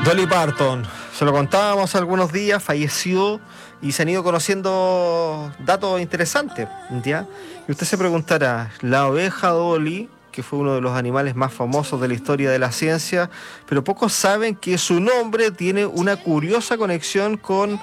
Dolly Parton, se lo contábamos algunos días, falleció y se han ido conociendo datos interesantes, ¿ya? Y usted se preguntará, la oveja Dolly, que fue uno de los animales más famosos de la historia de la ciencia, pero pocos saben que su nombre tiene una curiosa conexión con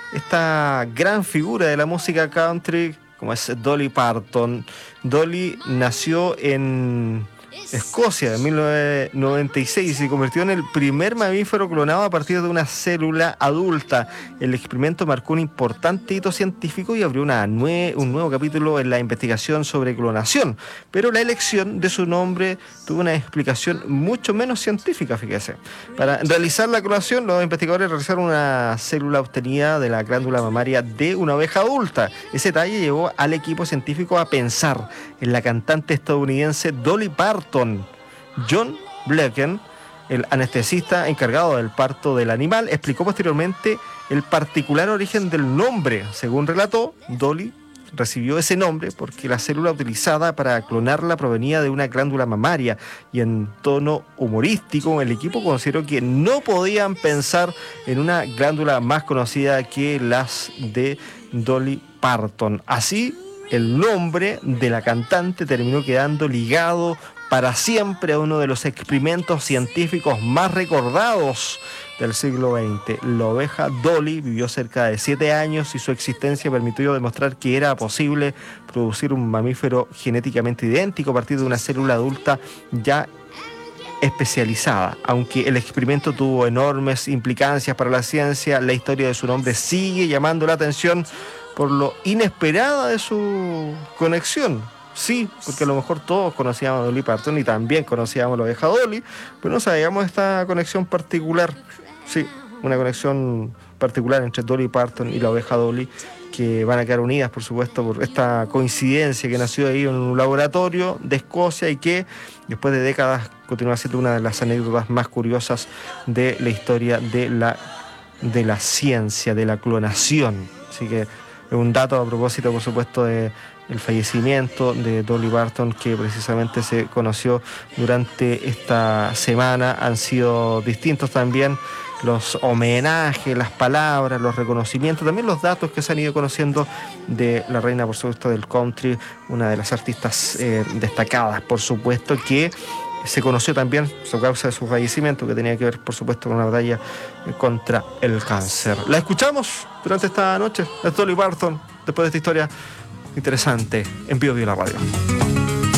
esta gran figura de la música country, como es Dolly Parton. Dolly nació en Escocia en 1996 y se convirtió en el primer mamífero clonado a partir de una célula adulta. El experimento marcó un importante hito científico y abrió un nuevo capítulo en la investigación sobre clonación. Pero la elección de su nombre tuvo una explicación mucho menos científica, fíjese. Para realizar la clonación, los investigadores realizaron una célula obtenida de la glándula mamaria de una oveja adulta. Ese detalle llevó al equipo científico a pensar en la cantante estadounidense Dolly Parton. John Blecken, el anestesista encargado del parto del animal, explicó posteriormente el particular origen del nombre. Según relató, Dolly recibió ese nombre porque la célula utilizada para clonarla provenía de una glándula mamaria, y en tono humorístico el equipo consideró que no podían pensar en una glándula más conocida que las de Dolly Parton. Así, el nombre de la cantante terminó quedando ligado para siempre a uno de los experimentos científicos más recordados del siglo XX. La oveja Dolly vivió cerca de 7 años y su existencia permitió demostrar que era posible producir un mamífero genéticamente idéntico a partir de una célula adulta ya especializada. Aunque el experimento tuvo enormes implicancias para la ciencia, la historia de su nombre sigue llamando la atención por lo inesperada de su conexión. Sí, porque a lo mejor todos conocíamos a Dolly Parton y también conocíamos a la oveja Dolly, pero no sabíamos esta conexión particular. Sí, una conexión particular entre Dolly Parton y la oveja Dolly, que van a quedar unidas, por supuesto, por esta coincidencia que nació ahí en un laboratorio de Escocia y que después de décadas continúa siendo una de las anécdotas más curiosas de la historia de la ciencia, de la clonación. Así que es un dato a propósito, por supuesto, de el fallecimiento de Dolly Parton, que precisamente se conoció durante esta semana. Han sido distintos también los homenajes, las palabras, los reconocimientos, también los datos que se han ido conociendo de la reina, por supuesto, del country, una de las artistas destacadas, por supuesto, que se conoció también a causa de su fallecimiento, que tenía que ver, por supuesto, con una batalla contra el cáncer. La escuchamos durante esta noche, es Dolly Parton, después de esta historia interesante en Bio Bio la Radio.